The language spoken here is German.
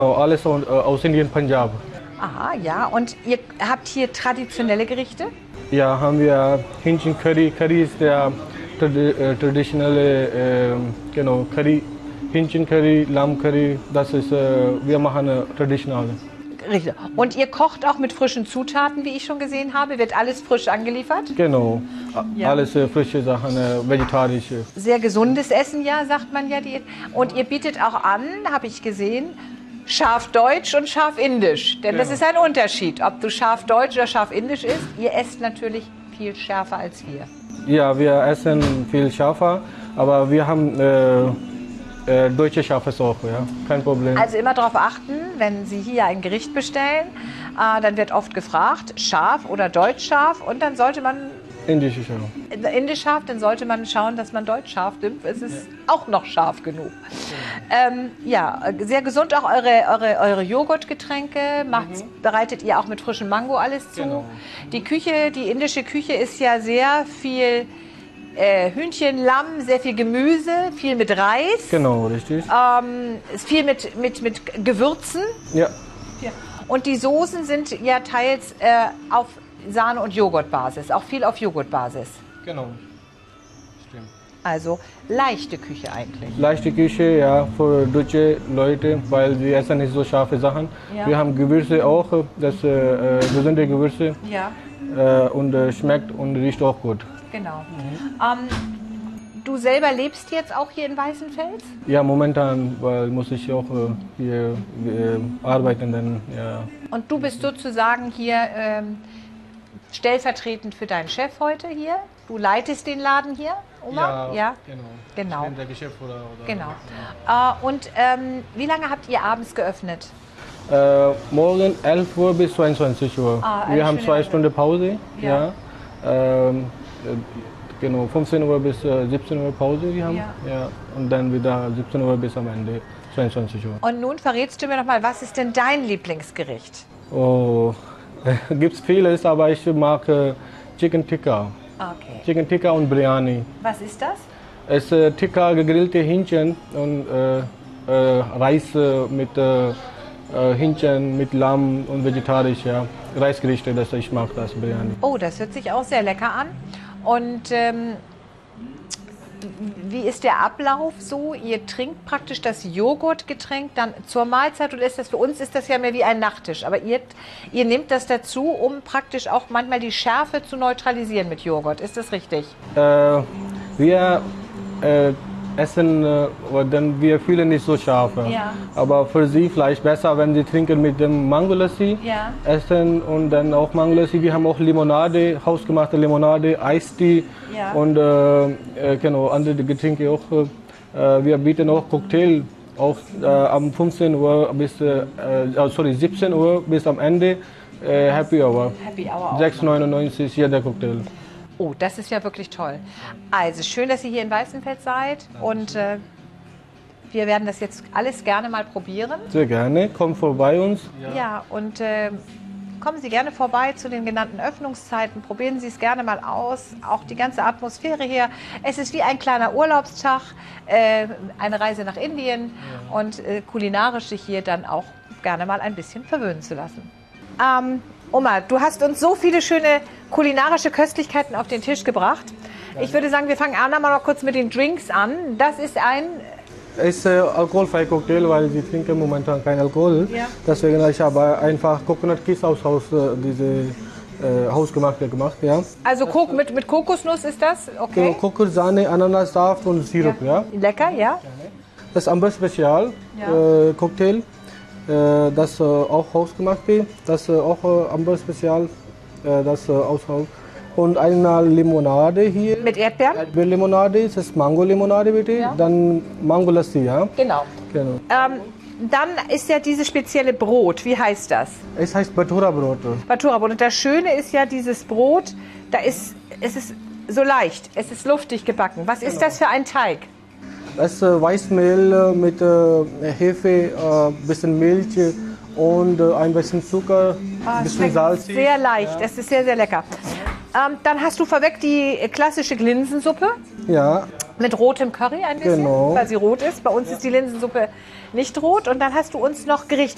Alles aus Indien, Punjab. Aha, ja. Und ihr habt hier traditionelle Gerichte? Ja, haben wir Hinchen Curry. Curry ist der traditionelle Curry. Hinchen Curry, Lamm Curry, das ist, wir machen traditional. Richtig. Und ihr kocht auch mit frischen Zutaten, wie ich schon gesehen habe? Wird alles frisch angeliefert? Genau, Ja. alles frische Sachen, vegetarische. Sehr gesundes Essen, ja, sagt man ja. Und ihr bietet auch an, habe ich gesehen, Schafdeutsch und Schafindischen. Denn das ist ein Unterschied, ob du Schafdeutsch oder Schafindisch isst. Ihr esst natürlich viel schärfer als wir. Ja, wir essen viel schärfer, aber wir haben deutsche Schafe auch, ja, kein Problem. Also immer darauf achten, wenn Sie hier ein Gericht bestellen, dann wird oft gefragt, scharf oder deutschscharf, und dann sollte man Indische Schaf. indisch scharf, dann sollte man schauen, dass man deutsch scharf nimmt. Es ist auch noch scharf genug. Ja, sehr gesund auch eure Joghurtgetränke. Bereitet ihr auch mit frischem Mango alles zu? Genau. Die Küche, die indische Küche ist ja sehr viel Hühnchen, Lamm, sehr viel Gemüse, viel mit Reis. Genau, richtig. Ist viel mit Gewürzen. Ja, Und die Soßen sind ja teils auf Sahne- und Joghurtbasis, auch viel auf Joghurtbasis. genau. Stimmt. Also leichte Küche eigentlich. Leichte Küche, ja, für deutsche Leute, weil sie essen nicht so scharfe Sachen. Ja. Wir haben Gewürze auch, das gesunde Gewürze Ja, und schmeckt und riecht auch gut. genau. Du selber lebst jetzt auch hier in Weißenfels? Ja, momentan, weil muss ich auch hier arbeiten, dann ja. Und du bist sozusagen hier stellvertretend für deinen Chef heute hier? Du leitest den Laden hier, Omar? Ja, genau. genau. Ich bin der Geschäftsführer. Genau. Und wie lange habt ihr abends geöffnet? Morgen 11 Uhr bis 22 Uhr. Wir haben 2 Stunden Pause. Ja. Genau, 15 Uhr bis 17 Uhr Pause wir haben. Ja. Und dann wieder 17 Uhr bis am Ende 22 Uhr. Und nun verrätst du mir noch mal, was ist denn dein Lieblingsgericht? Oh, gibt es vieles, aber ich mag Chicken Tikka. Okay. Chicken Tikka und Biryani. Was ist das? Es ist Tikka, gegrillte Hähnchen und Reis mit Hähnchen, mit Lamm und vegetarisch, ja. Reisgerichte, das ich mag das Biryani. Oh, das hört sich auch sehr lecker an. Und wie ist der Ablauf so? Ihr trinkt praktisch das Joghurtgetränk dann zur Mahlzeit, oder ist das für uns ist das ja mehr wie ein Nachtisch? Aber ihr nehmt das dazu, um praktisch auch manchmal die Schärfe zu neutralisieren mit Joghurt. Ist das richtig? Wir essen, denn wir fühlen nicht so scharf. Ja. Aber für sie vielleicht besser, wenn sie trinken mit dem Mango Lassi, Ja. essen und dann auch Mango Lassi. Wir haben auch Limonade, hausgemachte Limonade, Eistee Ja. und genau, andere Getränke auch. Wir bieten auch Cocktail auch am 15 Uhr bis 17 Uhr bis am Ende. Happy Hour. Happy Hour auch. 6,99 jeder Cocktail. Oh, das ist ja wirklich toll. Also schön, dass ihr hier in Weißenfels seid, und wir werden das jetzt alles gerne mal probieren. Sehr gerne, kommt vorbei uns. Ja, und kommen Sie gerne vorbei zu den genannten Öffnungszeiten. Probieren Sie es gerne mal aus. Auch die ganze Atmosphäre hier. Es ist wie ein kleiner Urlaubstag, eine Reise nach Indien, und kulinarisch sich hier dann auch gerne mal ein bisschen verwöhnen zu lassen. Omar, du hast uns so viele schöne kulinarische Köstlichkeiten auf den Tisch gebracht. Ich würde sagen, wir fangen an mal noch kurz mit den Drinks an. Das ist ein... Es ist alkoholfreier Cocktail, weil sie trinken momentan kein Alkohol. Ja. Deswegen habe ich aber einfach Coconut Kiss aus Haus, diese hausgemachte gemacht. Ja. Also mit Kokosnuss ist das? Okay. So, Kokos, Sahne, Ananassaft und Sirup. Ja. Lecker, ja. Das Amber Spezial Cocktail. Das auch hausgemacht wird. Das auch Amber Spezial. Das aus Haus. Und eine Limonade hier. Mit Erdbeeren? Erdbeerlimonade, das ist Mango-Limonade bitte. Ja. Dann Mango Lassi, ja. Genau. Genau. Dann ist ja dieses spezielle Brot. Wie heißt das? Es heißt Bhatura-Brot. Bhatura-Brot. Und das Schöne ist ja, dieses Brot, es ist so leicht, es ist luftig gebacken. Was ist das für ein Teig? Das ist Weißmehl mit Hefe, bisschen Milch und ein bisschen Zucker, ein bisschen Salz. Sehr leicht, es ist sehr, sehr lecker. Dann hast du vorweg die klassische Linsensuppe. Ja. Mit rotem Curry ein bisschen, Genau. weil sie rot ist. Bei uns ist die Linsensuppe nicht rot. Und dann hast du uns noch Gerichte